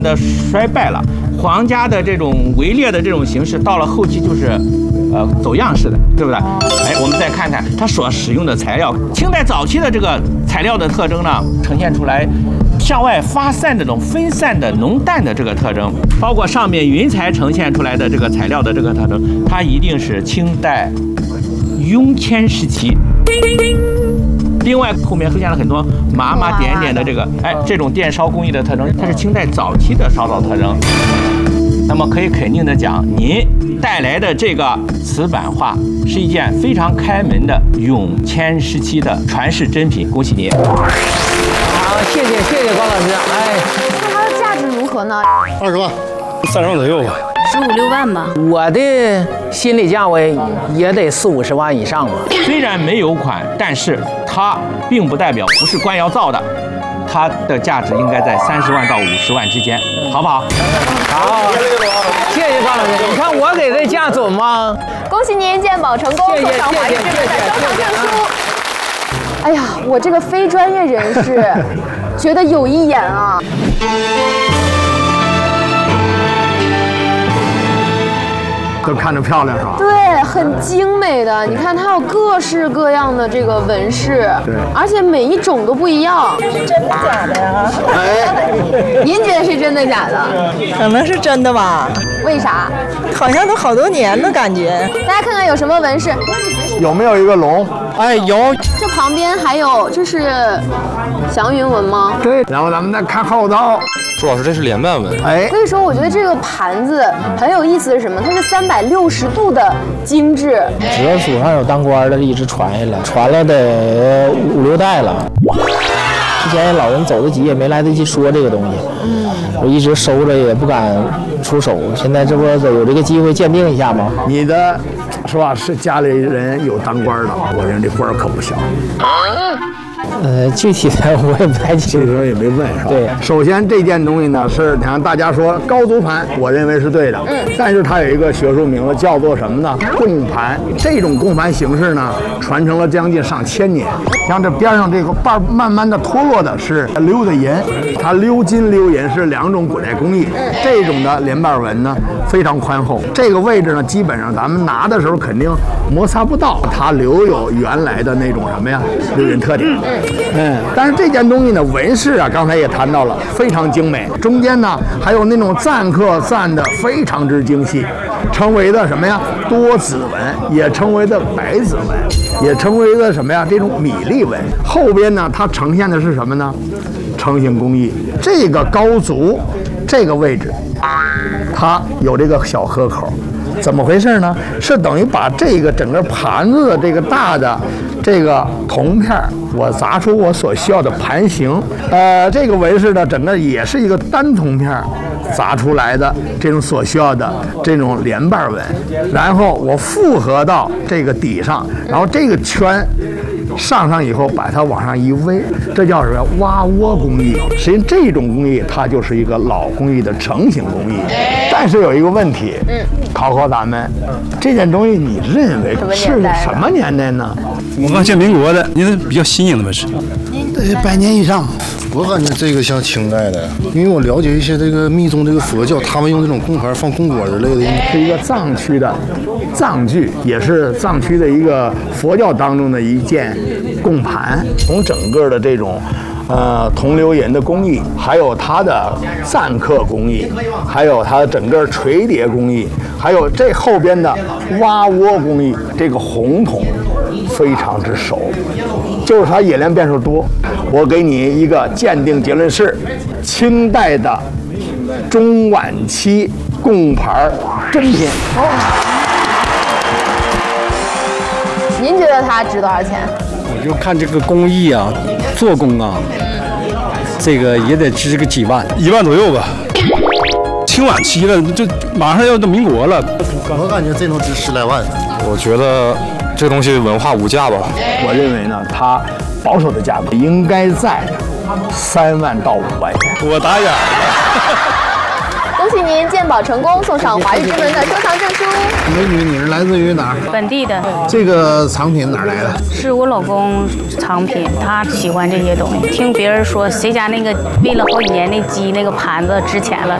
的衰败了，皇家的这种围猎的这种形式，到了后期就是走样式的，对不对？哎，我们再看看它所使用的材料，清代早期的这个材料的特征呢，呈现出来向外发散这种分散的浓淡的这个特征，包括上面云彩呈现出来的这个材料的这个特征，它一定是清代雍乾时期。另外，后面出现了很多麻麻点点的这个，哎，这种电烧工艺的特征，它是清代早期的烧造特征。那么可以肯定的讲，您带来的这个瓷版画是一件非常开门的永乾时期的传世珍品，恭喜您！ 好，谢谢高老师。哎， 那它的价值如何呢 ？20万，30万左右吧。 15、16万吧。 我的心理价位也得40、50万以上吧。 虽然没有款，但是它并不代表不是官窑造的，它的价值应该在30万到50万之间，好不好？ 好，谢谢高老师。你看我给这价准吗？ 恭喜您鉴宝成功，送上华谊之门的收藏证书。哎呀，我这个非专业人士觉得有一眼啊。 都看着漂亮是吧？ 对，很精美的。你看它有各式各样的这个纹饰， 对， 而且每一种都不一样。 这是真的假的呀？ 哎，您觉得是真的假的？ 可能是真的吧？ 为啥？ 好像都好多年了，感觉。 大家看看有什么纹饰？ 有没有一个龙？ 哎，有。 这旁边还有，这是祥云纹吗？ 对。然后咱们再看后头。 朱老师，这是连瓣纹。 哎， 所以说我觉得这个盘子很有意思的是什么？它是360度的精致。 只要祖上有当官的，一直传下来，传了得5、6代了。之前老人走得急，也没来得及说这个东西。我一直收着，也不敢出手。现在这不有这个机会鉴定一下吗？ 你的是吧？是家里人有当官的，我认为这官可不小。 具体的我也不太清楚， 这时候也没问是吧？ 对， 首先这件东西呢是，你看大家说高足盘，我认为是对的，但是它有一个学术名字叫做什么呢？供盘。这种供盘形式呢，传承了将近上千年。像这边上这个瓣慢慢的脱落的是鎏的银，它鎏金鎏银是2种古代工艺。这种的连瓣纹呢非常宽厚，这个位置呢基本上咱们拿的时候肯定摩擦不到，它留有原来的那种什么呀鎏银特点。但是这件东西呢，纹饰啊，刚才也谈到了，非常精美。中间呢，还有那种錾刻錾的非常之精细，称为的什么呀？多子纹，也称为的百子纹，也称为的什么呀？这种米粒纹。后边呢，它呈现的是什么呢？成型工艺。这个高足，这个位置，它有这个小合口。怎么回事呢？是等于把这个整个盘子的这个大的这个铜片，我砸出我所需要的盘形。这个纹饰呢，整个也是一个单铜片砸出来的这种所需要的这种连瓣纹，然后我复合到这个底上，然后这个圈上以后把它往上一围，这叫什么？挖窝工艺。实际上这种工艺它就是一个老工艺的成型工艺。但是有一个问题，考咱们，这件东西你认为是什么年代呢？ 我发现民国的，你是比较新颖的纹饰 ，100年以上。 我感觉这个像清代的，因为我了解一些这个密宗这个佛教，他们用这种供盘放供果之类的， 是一个藏区的藏具，也是藏区的一个佛教当中的一件供盘。从整个的这种铜鎏银的工艺，还有它的錾刻工艺，还有它整个垂叠工艺，还有这后边的挖窝工艺，这个红铜非常之熟，就是它冶炼变数多。我给你一个鉴定结论是，清代的中晚期供盘珍品。 您觉得它值多少钱？ 我就看这个工艺啊，做工啊，这个也得值个几万 ，1万左右吧。清晚期了，就马上要到民国了。 我感觉这能值10来万。 我觉得这东西文化无价吧。 我认为呢，它保守的价格应该在3万到5万元。 我打眼。 恭喜您鉴宝保成功，送上华玉之门的收藏证书。 美女，你是来自于哪儿？ 本地的。 这个藏品哪儿来的？ 是我老公藏品，他喜欢这些东西。听别人说谁家那个喂了好几年那鸡那个盘子值钱了，